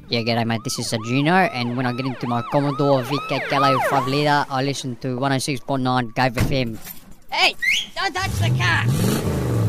Yeah, g'day mate, this is Juno, and when I get into my Commodore VK Gallo 5 litre, I listen to 106.9 Gave FM. Hey, don't touch the car!